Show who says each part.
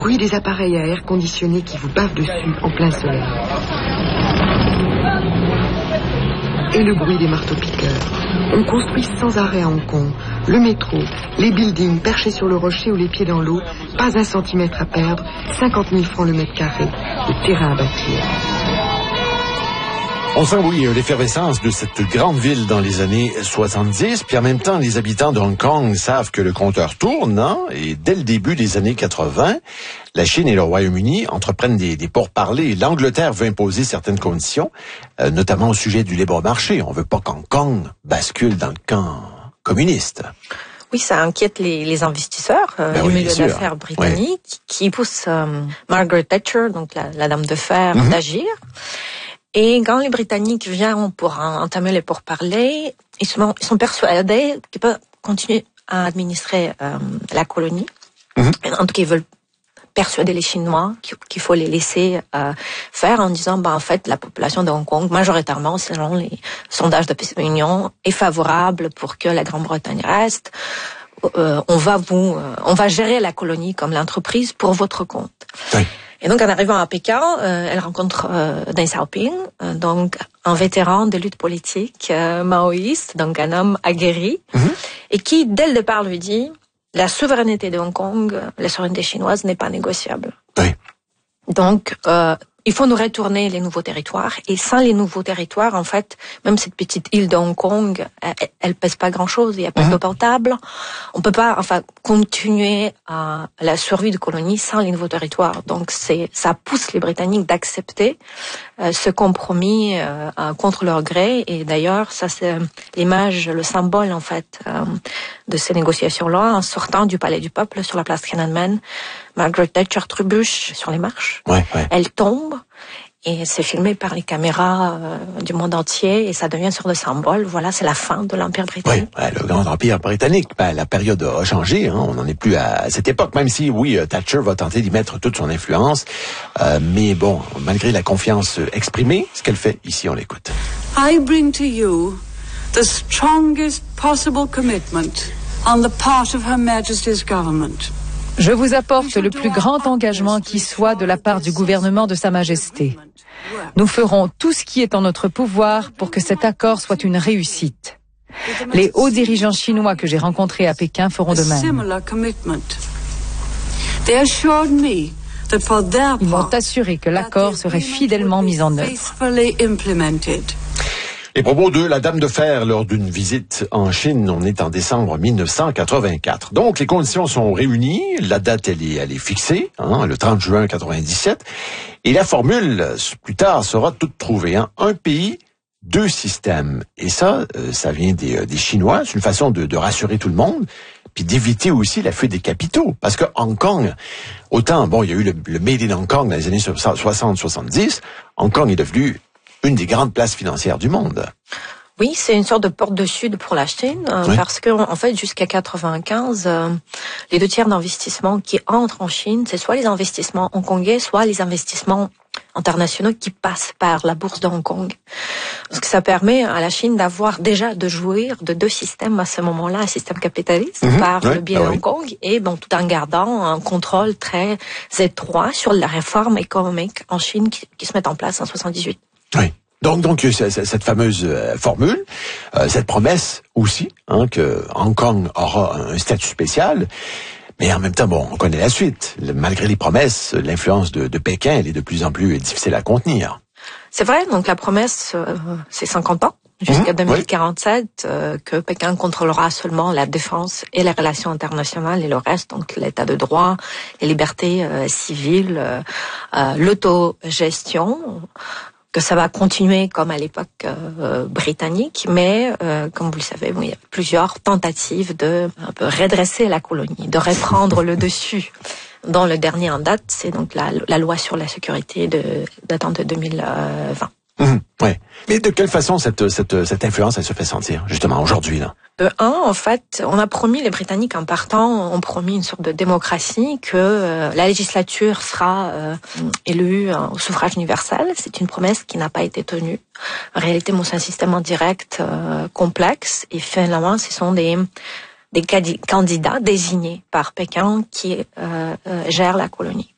Speaker 1: Bruit des appareils à air conditionné qui vous bavent dessus en plein soleil. Et le bruit des marteaux-piqueurs. On construit sans arrêt à Hong Kong. Le métro, les buildings perchés sur le rocher ou les pieds dans l'eau, pas un centimètre à perdre, 50 000 francs le mètre carré, de terrain à bâtir.
Speaker 2: On sent, oui, l'effervescence de cette grande ville dans les années 70, puis en même temps, les habitants de Hong Kong savent que le compteur tourne, hein, et dès le début des années 80, la Chine et le Royaume-Uni entreprennent des pourparlers. L'Angleterre veut imposer certaines conditions, notamment au sujet du libre marché. On veut pas qu'Hong Kong bascule dans le camp communiste.
Speaker 3: Oui, ça inquiète les investisseurs du milieu d'affaires britannique qui poussent Margaret Thatcher, donc la dame de fer, d'agir. Et quand les Britanniques viennent pour entamer les pourparlers, ils sont persuadés qu'ils peuvent continuer à administrer la colonie. En tout cas, ils veulent persuader les Chinois qu'il faut les laisser faire en disant, en fait, la population de Hong Kong, majoritairement, selon les sondages d'opinion, est favorable pour que la Grande-Bretagne reste. On va gérer la colonie comme l'entreprise pour votre compte. Oui. Et donc, en arrivant à Pékin, elle rencontre Deng Xiaoping, donc un vétéran de lutte politique maoïste, donc un homme aguerri, et qui, dès le départ, lui dit la souveraineté de Hong Kong, la souveraineté chinoise n'est pas négociable. Oui. Donc, il faut nous retourner les nouveaux territoires. Et sans les nouveaux territoires, en fait, même cette petite île de Hong Kong, elle pèse pas grand-chose. Il y a pas d'eau potable. On peut pas, continuer à la survie de colonie sans les nouveaux territoires. Donc, ça pousse les Britanniques d'accepter ce compromis contre leur gré. Et d'ailleurs, ça c'est l'image, le symbole, en fait, de ces négociations-là. En sortant du Palais du Peuple sur la place Tiananmen, Margaret Thatcher trébuche sur les marches. Elle tombe et c'est filmé par les caméras du monde entier et ça devient une sorte de symbole. Voilà, c'est la fin de l'Empire britannique. Oui,
Speaker 2: le grand Empire britannique. La période a changé. On n'en est plus à cette époque, même si, oui, Thatcher va tenter d'y mettre toute son influence. Mais bon, malgré la confiance exprimée, ce qu'elle fait ici, on l'écoute.
Speaker 4: I bring to you the strongest possible commitment on the part of Her Majesty's government.
Speaker 5: Je vous apporte le plus grand engagement qui soit de la part du gouvernement de Sa Majesté. Nous ferons tout ce qui est en notre pouvoir pour que cet accord soit une réussite. Les hauts dirigeants chinois que j'ai rencontrés à Pékin feront de même. Ils m'ont assuré que l'accord serait fidèlement mis en œuvre.
Speaker 2: Les propos de la Dame de Fer lors d'une visite en Chine, on est en décembre 1984. Donc, les conditions sont réunies, la date, elle est fixée, le 30 juin 97, et la formule, plus tard, sera toute trouvée. Un pays, deux systèmes. Et ça vient des Chinois, c'est une façon de rassurer tout le monde, puis d'éviter aussi la fuite des capitaux. Parce que Hong Kong, autant, il y a eu le Made in Hong Kong dans les années 60-70, Hong Kong est devenu une des grandes places financières du monde.
Speaker 3: Oui, c'est une sorte de porte de sud pour la Chine, parce que en fait, jusqu'à 95, les 2 tiers d'investissements qui entrent en Chine, c'est soit les investissements hongkongais, soit les investissements internationaux qui passent par la bourse de Hong Kong. Parce que ça permet à la Chine de jouir de 2 systèmes à ce moment-là, un système capitaliste par le biais de Hong Kong, et tout en gardant un contrôle très étroit sur la réforme économique en Chine qui se met en place en 78.
Speaker 2: Oui. Donc cette fameuse formule, cette promesse aussi, que Hong Kong aura un statut spécial, mais en même temps, on connaît la suite. Malgré les promesses, l'influence de Pékin, elle est de plus en plus difficile à contenir.
Speaker 3: C'est vrai, donc la promesse, c'est 50 ans, jusqu'à 2047, que Pékin contrôlera seulement la défense et les relations internationales et le reste, donc l'état de droit, les libertés civiles, l'autogestion, que ça va continuer comme à l'époque britannique, mais comme vous le savez, il y a plusieurs tentatives de un peu redresser la colonie, de reprendre le dessus. Dans le dernier en date, c'est donc la loi sur la sécurité datant de 2020.
Speaker 2: Ouais. Mais de quelle façon cette influence, elle se fait sentir, justement, aujourd'hui, là?
Speaker 3: De en fait, on a promis, les Britanniques, en partant, ont promis une sorte de démocratie, que la législature sera élue au suffrage universel. C'est une promesse qui n'a pas été tenue. En réalité, c'est un système en direct complexe, et finalement, ce sont des candidats désignés par Pékin qui gèrent la colonie.